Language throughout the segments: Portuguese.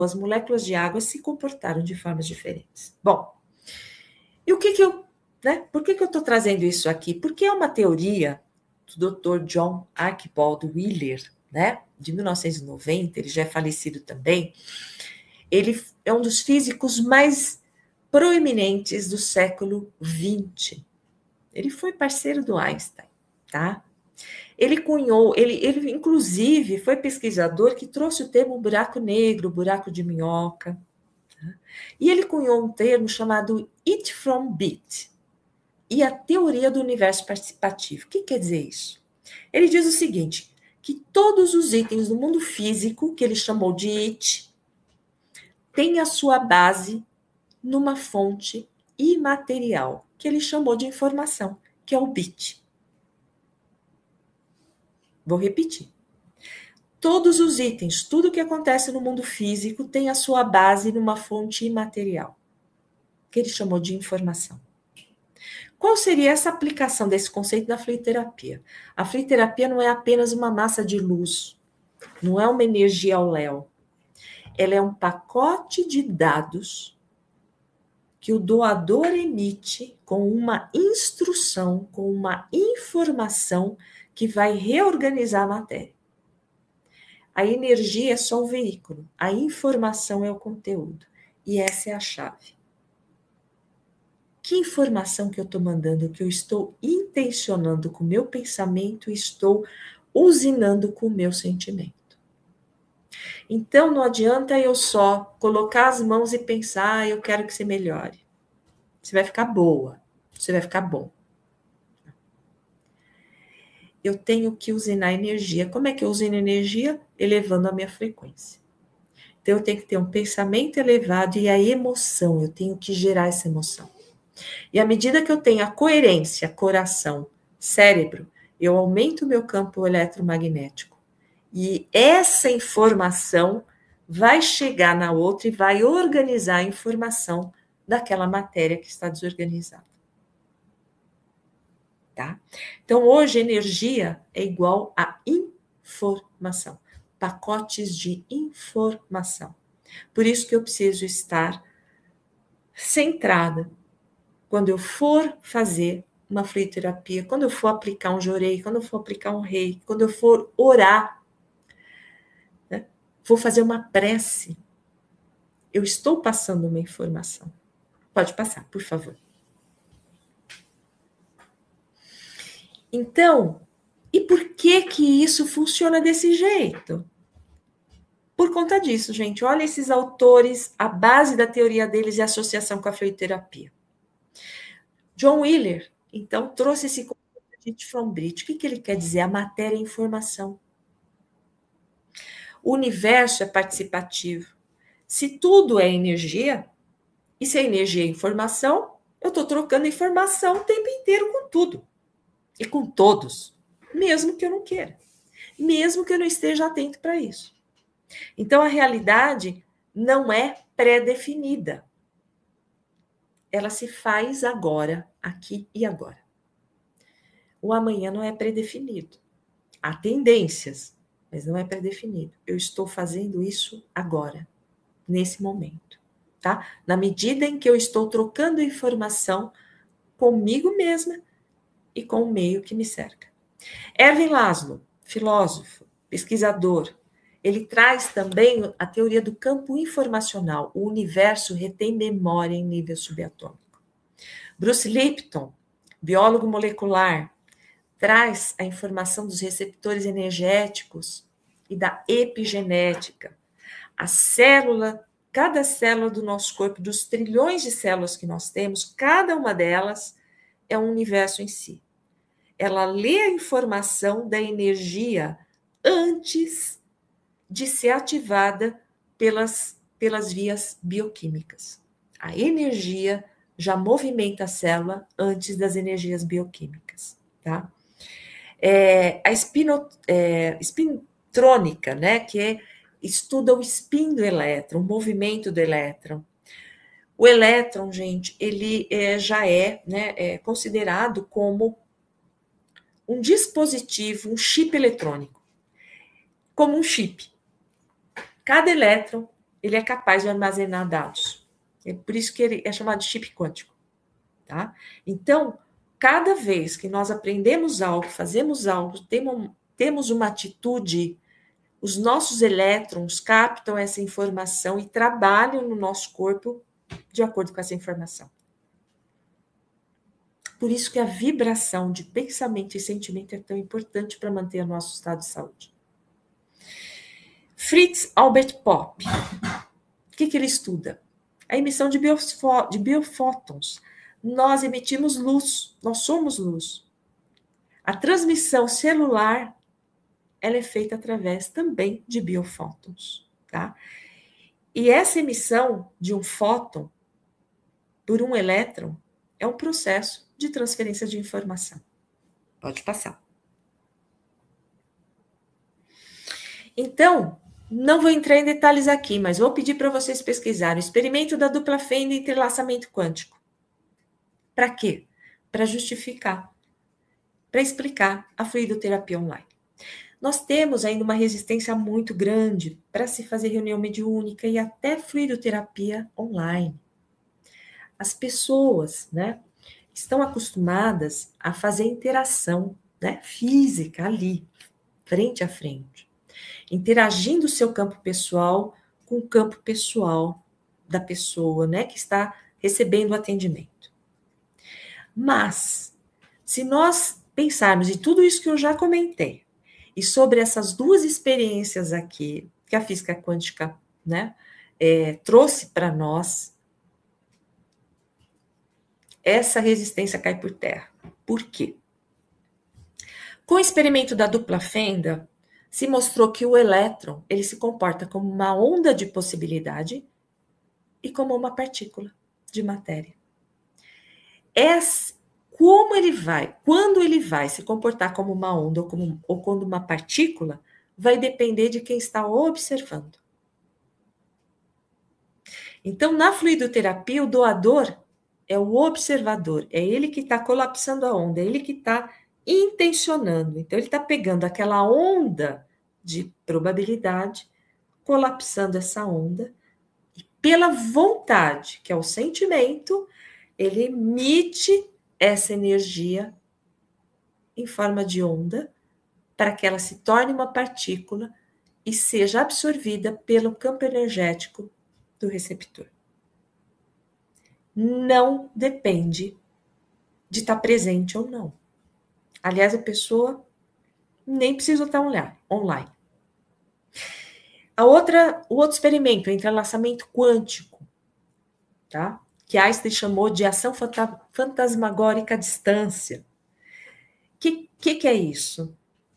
as moléculas de água se comportaram de formas diferentes. Bom, e por que eu estou trazendo isso aqui? Porque é uma teoria do Dr. John Archibald Wheeler, né, de 1990, ele já é falecido também. Ele é um dos físicos mais proeminentes do século XX. Ele foi parceiro do Einstein, tá? Ele inclusive foi pesquisador que trouxe o termo buraco negro, buraco de minhoca. Tá? E ele cunhou um termo chamado It from Bit e a teoria do universo participativo. O que quer dizer isso? Ele diz o seguinte, que todos os itens do mundo físico, que ele chamou de It, têm a sua base numa fonte imaterial, que ele chamou de informação, que é o bit. Vou repetir. Todos os itens, tudo que acontece no mundo físico tem a sua base numa fonte imaterial, que ele chamou de informação. Qual seria essa aplicação desse conceito da fluidoterapia? A fluidoterapia não é apenas uma massa de luz, não é uma energia ao léu. Ela é um pacote de dados que o doador emite com uma instrução, com uma informação que vai reorganizar a matéria. A energia é só o veículo, a informação é o conteúdo. E essa é a chave. Que informação que eu estou mandando, que eu estou intencionando com o meu pensamento e estou usinando com o meu sentimento. Então, não adianta eu só colocar as mãos e pensar, eu quero que você melhore. Você vai ficar boa, você vai ficar bom. Eu tenho que usinar energia. Como é que eu usino energia? Elevando a minha frequência. Então, eu tenho que ter um pensamento elevado e a emoção, eu tenho que gerar essa emoção. E à medida que eu tenho a coerência, coração, cérebro, eu aumento o meu campo eletromagnético. E essa informação vai chegar na outra e vai organizar a informação daquela matéria que está desorganizada. Tá? Então, hoje, energia é igual a informação. Pacotes de informação. Por isso que eu preciso estar centrada quando eu for fazer uma fluidoterapia, quando eu for aplicar um jorei, quando eu for aplicar um reiki, quando eu for orar, né? Vou fazer uma prece. Eu estou passando uma informação. Pode passar, por favor. Então, e por que que isso funciona desse jeito? Por conta disso, gente. Olha esses autores, a base da teoria deles é a associação com a fluidoterapia. John Wheeler, então, trouxe esse conceito de It from Bit. O que ele quer dizer? A matéria é informação. O universo é participativo. Se tudo é energia, e se a energia é informação, eu estou trocando informação o tempo inteiro com tudo. E com todos. Mesmo que eu não queira. Mesmo que eu não esteja atento para isso. Então, a realidade não é pré-definida. Ela se faz agora, aqui e agora. O amanhã não é pré-definido. Há tendências, mas não é pré-definido. Eu estou fazendo isso agora, nesse momento, tá? Na medida em que eu estou trocando informação comigo mesma e com o meio que me cerca. Erwin Laszlo, filósofo, pesquisador, ele traz também a teoria do campo informacional. O universo retém memória em nível subatômico. Bruce Lipton, biólogo molecular, traz a informação dos receptores energéticos e da epigenética. A célula, cada célula do nosso corpo, dos trilhões de células que nós temos, cada uma delas é um universo em si. Ela lê a informação da energia antes de ser ativada pelas vias bioquímicas. A energia já movimenta a célula antes das energias bioquímicas, tá? A espintrônica, né, que estuda o spin do elétron, o movimento do elétron. O elétron, gente, ele já é considerado como um dispositivo, um chip eletrônico, como um chip. Cada elétron ele é capaz de armazenar dados. É por isso que ele é chamado de chip quântico, tá? Então, cada vez que nós aprendemos algo, fazemos algo, temos uma atitude, os nossos elétrons captam essa informação e trabalham no nosso corpo de acordo com essa informação. Por isso que a vibração de pensamento e sentimento é tão importante para manter o nosso estado de saúde. Fritz Albert Popp, o que ele estuda? A emissão de biofótons. Nós emitimos luz, nós somos luz. A transmissão celular, ela é feita através também de biofótons, tá? E essa emissão de um fóton por um elétron é um processo de transferência de informação. Pode passar. Então, não vou entrar em detalhes aqui, mas vou pedir para vocês pesquisarem o experimento da dupla fenda e entrelaçamento quântico. Para quê? Para justificar, para explicar a fluidoterapia online. Nós temos ainda uma resistência muito grande para se fazer reunião mediúnica e até fluidoterapia online. As pessoas, né, estão acostumadas a fazer interação, né, física ali, frente a frente, interagindo o seu campo pessoal com o campo pessoal da pessoa, né, que está recebendo o atendimento. Mas, se nós pensarmos em tudo isso que eu já comentei, e sobre essas duas experiências aqui, que a física quântica, né, trouxe para nós, essa resistência cai por terra. Por quê? Com o experimento da dupla fenda, se mostrou que o elétron, ele se comporta como uma onda de possibilidade e como uma partícula de matéria. Como ele vai, quando ele vai se comportar como uma onda ou como uma partícula, vai depender de quem está observando. Então, na fluidoterapia, o doador é o observador, é ele que está colapsando a onda, é ele que está intencionando. Então, ele está pegando aquela onda de probabilidade, colapsando essa onda, e pela vontade, que é o sentimento, ele emite essa energia em forma de onda para que ela se torne uma partícula e seja absorvida pelo campo energético do receptor. Não depende de estar presente ou não. Aliás, a pessoa nem precisa estar online. O outro experimento, o entrelaçamento quântico, tá? Que Einstein chamou de ação fantasmagórica à distância. Que é isso?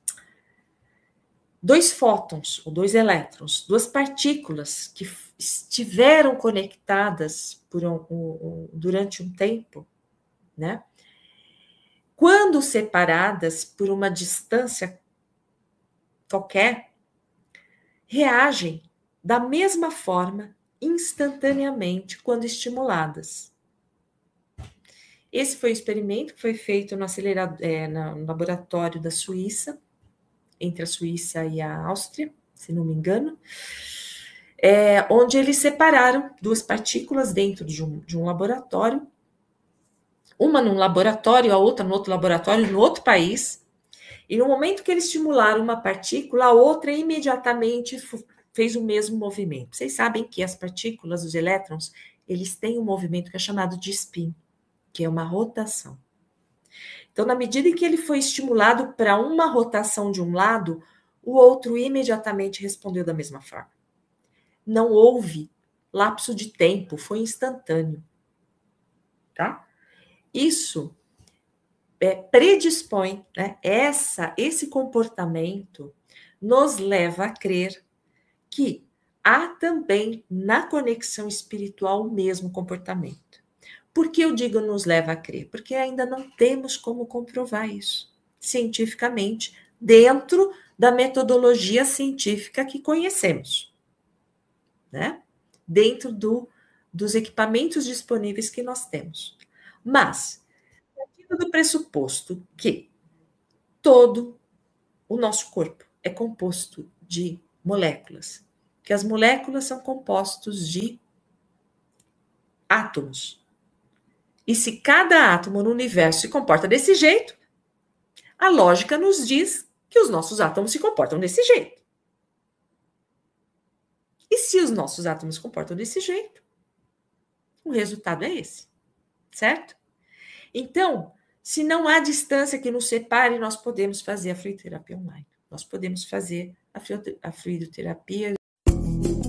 Dois fótons, ou dois elétrons, duas partículas que estiveram conectadas durante um tempo, né? Quando separadas por uma distância qualquer, reagem da mesma forma instantaneamente quando estimuladas. Esse foi o experimento que foi feito no laboratório da Suíça, entre a Suíça e a Áustria, se não me engano, onde eles separaram duas partículas dentro de um laboratório, uma num laboratório, a outra no outro laboratório, no outro país, e no momento que eles estimularam uma partícula, a outra imediatamente fez o mesmo movimento. Vocês sabem que as partículas, os elétrons, eles têm um movimento que é chamado de spin, que é uma rotação. Então, na medida em que ele foi estimulado para uma rotação de um lado, o outro imediatamente respondeu da mesma forma. Não houve lapso de tempo, foi instantâneo. Tá? Isso predispõe, né? Esse comportamento nos leva a crer que há também na conexão espiritual o mesmo comportamento. Por que eu digo nos leva a crer? Porque ainda não temos como comprovar isso cientificamente dentro da metodologia científica que conhecemos, né? Dentro dos equipamentos disponíveis que nós temos. Mas, partindo do pressuposto que todo o nosso corpo é composto de moléculas que as moléculas são compostos de átomos. E se cada átomo no universo se comporta desse jeito, a lógica nos diz que os nossos átomos se comportam desse jeito. E se os nossos átomos se comportam desse jeito, o resultado é esse, certo? Então, se não há distância que nos separe, nós podemos fazer a fluidoterapia online. Nós podemos fazer a fluidoterapia